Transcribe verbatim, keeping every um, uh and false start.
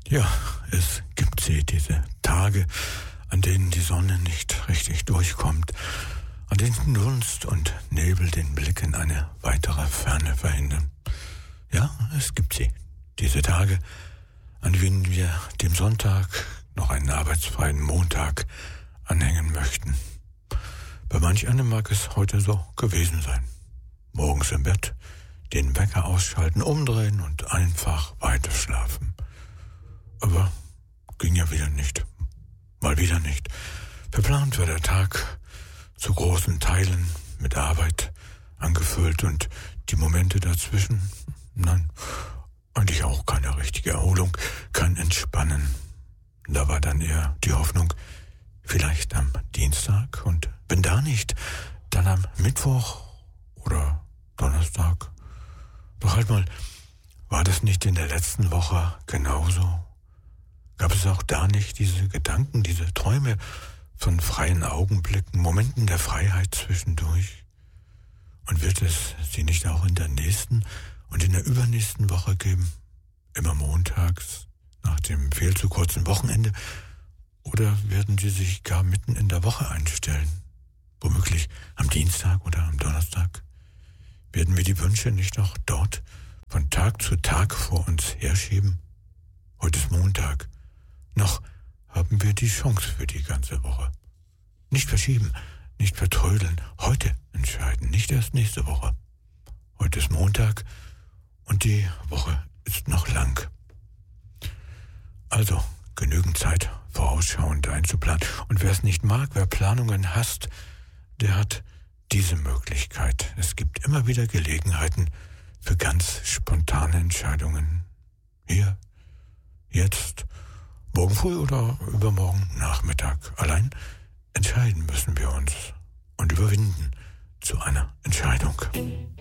Ja, es gibt sie, diese Tage, an denen die Sonne nicht richtig durchkommt, an denen Dunst und Nebel den Blick in eine weitere Ferne verhindern. Ja, es gibt sie, diese Tage, an denen wir dem Sonntag noch einen arbeitsfreien Montag anhängen möchten. Bei manch einem mag es heute so gewesen sein. Morgens im Bett, den Wecker ausschalten, umdrehen und einfach weiter schlafen. Aber ging ja wieder nicht. Mal wieder nicht. Verplant war der Tag zu großen Teilen mit Arbeit angefüllt und die Momente dazwischen, nein, eigentlich auch keine richtige Erholung, kein Entspannen. Da war dann eher die Hoffnung, vielleicht am Dienstag und wenn da nicht, dann am Mittwoch oder Donnerstag. Doch halt mal, war das nicht in der letzten Woche genauso? Gab es auch da nicht diese Gedanken, diese Träume von freien Augenblicken, Momenten der Freiheit zwischendurch? Und wird es sie nicht auch in der nächsten und in der übernächsten Woche geben? Immer montags, nach dem viel zu kurzen Wochenende? Oder werden sie sich gar mitten in der Woche einstellen? Womöglich am Dienstag oder am Donnerstag? Werden wir die Wünsche nicht noch dort von Tag zu Tag vor uns herschieben? Heute ist Montag. Noch haben wir die Chance für die ganze Woche. Nicht verschieben, nicht vertrödeln, heute entscheiden, nicht erst nächste Woche. Heute ist Montag und die Woche ist noch lang. Also genügend Zeit, vorausschauend einzuplanen. Und wer es nicht mag, wer Planungen hasst, der hat diese Möglichkeit. Es gibt immer wieder Gelegenheiten für ganz spontane Entscheidungen. Hier, jetzt, morgen früh oder übermorgen Nachmittag. Allein entscheiden müssen wir uns und überwinden zu einer Entscheidung.